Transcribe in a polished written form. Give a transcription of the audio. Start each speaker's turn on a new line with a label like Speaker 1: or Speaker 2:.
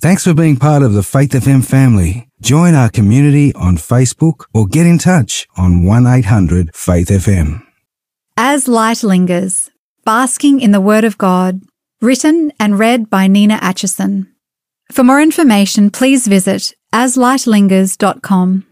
Speaker 1: Thanks for being part of the Faith FM family. Join our community on Facebook or get in touch on 1-800-FAITH-FM.
Speaker 2: As Light Lingers, Basking in the Word of God, written and read by Nina Atchison. For more information, please visit aslightlingers.com.